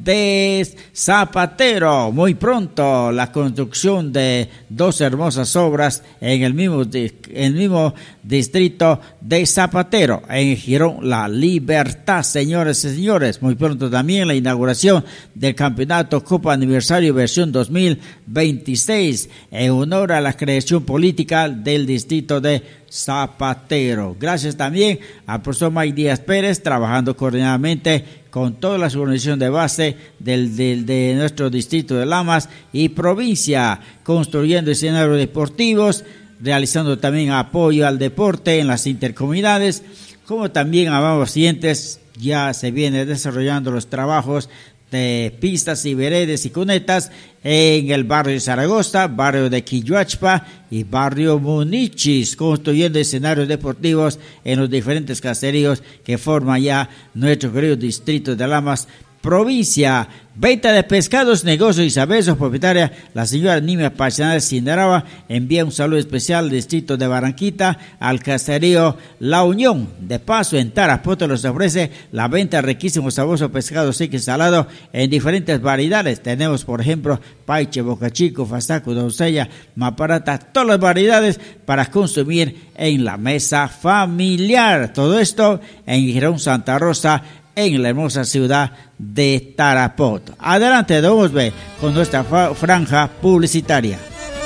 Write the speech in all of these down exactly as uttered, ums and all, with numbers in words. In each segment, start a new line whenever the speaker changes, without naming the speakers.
de Zapatero. Muy pronto la construcción de dos hermosas obras en el mismo, en el mismo distrito de Zapatero, en Girón La Libertad, señores y señores. Muy pronto también la inauguración del campeonato Copa Aniversario versión dos mil veintiséis en honor a la creación política del distrito de Zapatero. Gracias también al profesor Mike Díaz Pérez, trabajando coordinadamente con todas las organizaciones de base del, del, de nuestro distrito de Lamas y provincia, construyendo escenarios deportivos, realizando también apoyo al deporte en las intercomunidades, como también a ambos siguientes. Ya se viene desarrollando los trabajos de pistas y veredas y cunetas en el barrio de Zaragoza, barrio de Quilluachpa y barrio Munichis, construyendo escenarios deportivos en los diferentes caseríos que forman ya nuestro querido distrito de Lamas, provincia. Venta de pescados, negocios y saberes, propietaria la señora Nimia Pachanal Sindaraba, envía un saludo especial al distrito de Barranquita, al caserío La Unión. De paso, en Tarapoto les ofrece la venta de riquísimos sabrosos pescados seco y salado en diferentes variedades. Tenemos, por ejemplo, paiche, bocachico, fasaco, doncella, maparata, todas las variedades para consumir en la mesa familiar. Todo esto en Girón Santa Rosa, en la hermosa ciudad de Tarapoto. Adelante, vamos a ver con nuestra franja publicitaria.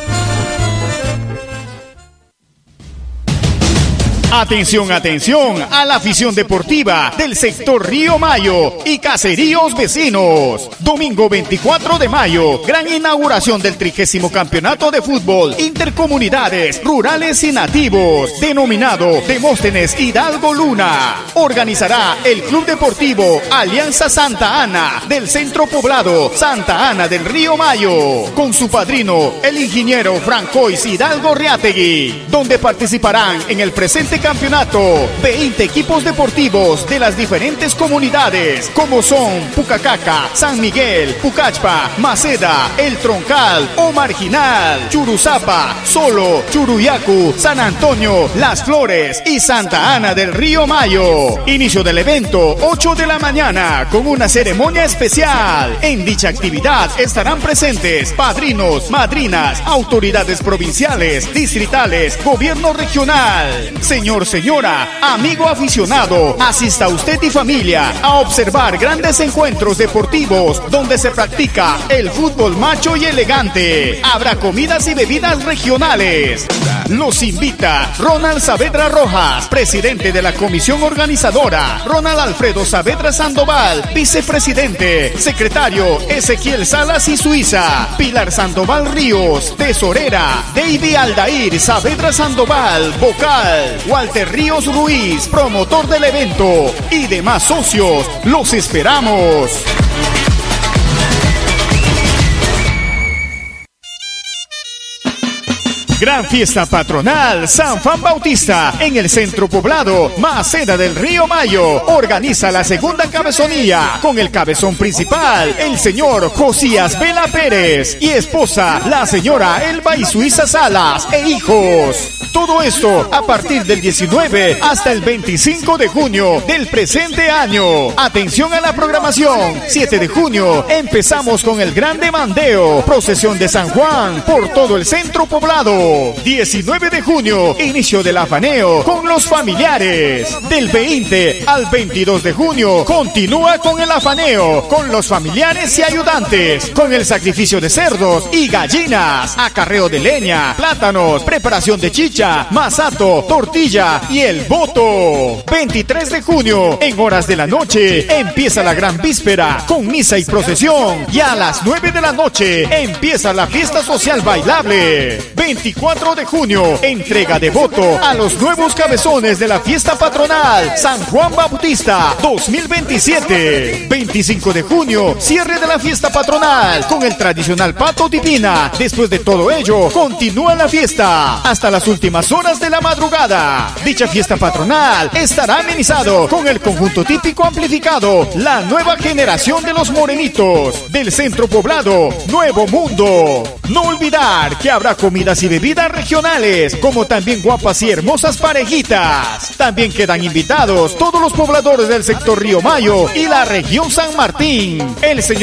Atención, atención a la afición deportiva del sector Río Mayo y caseríos vecinos. Domingo veinticuatro de mayo, gran inauguración del trigésimo campeonato de fútbol intercomunidades rurales y nativos, denominado Demóstenes Hidalgo Luna. Organizará el Club Deportivo Alianza Santa Ana del Centro Poblado Santa Ana del Río Mayo, con su padrino, el ingeniero Francois Hidalgo Riategui, donde participarán en el presente campeonato veinte equipos deportivos de las diferentes comunidades, como son Pucacaca, San Miguel, Pucachpa, Maceda, El Troncal o Marginal, Churuzapa, Solo, Churuyacu, San Antonio, Las Flores y Santa Ana del Río Mayo. Inicio del evento ocho de la mañana con una ceremonia especial. En dicha actividad estarán presentes padrinos, madrinas, autoridades provinciales, distritales, gobierno regional. Señor Señor, señora, amigo aficionado, asista usted y familia a observar grandes encuentros deportivos donde se practica el fútbol macho y elegante. Habrá comidas y bebidas regionales. Los invita Ronald Saavedra Rojas, presidente de la comisión organizadora, Ronald Alfredo Saavedra Sandoval, vicepresidente, secretario Ezequiel Salas y Suiza, Pilar Sandoval Ríos, tesorera, David Aldair Saavedra Sandoval, vocal, Walter Ríos Ruiz, promotor del evento, y demás socios. Los esperamos. Gran fiesta patronal San Juan Bautista en el centro poblado Maceda del Río Mayo. Organiza la segunda cabezonía con el cabezón principal, el señor Josías Vela Pérez, y esposa, la señora Elba y Suiza Salas, e hijos. Todo esto a partir del diecinueve hasta el veinticinco de junio del presente año. Atención a la programación. siete de junio empezamos con el gran demandeo, procesión de San Juan por todo el centro poblado. diecinueve de junio, inicio del afaneo con los familiares. Del veinte al veintidós de junio, continúa con el afaneo con los familiares y ayudantes, con el sacrificio de cerdos y gallinas, acarreo de leña, plátanos, preparación de chicha, masato, tortilla y el voto. veintitrés de junio, en horas de la noche, empieza la gran víspera con misa y procesión, y a las nueve de la noche empieza la fiesta social bailable. veinticuatro de junio, entrega de voto a los nuevos cabezones de la fiesta patronal San Juan Bautista dos mil veintisiete. veinticinco de junio, cierre de la fiesta patronal con el tradicional pato divina. Después de todo ello, continúa la fiesta hasta las últimas horas de la madrugada. Dicha fiesta patronal estará amenizado con el conjunto típico amplificado La Nueva Generación de los Morenitos del Centro Poblado Nuevo Mundo. No olvidar que habrá comidas y bebidas regionales, como también guapas y hermosas parejitas. También quedan invitados todos los pobladores del sector Río Mayo y la región San Martín. El señor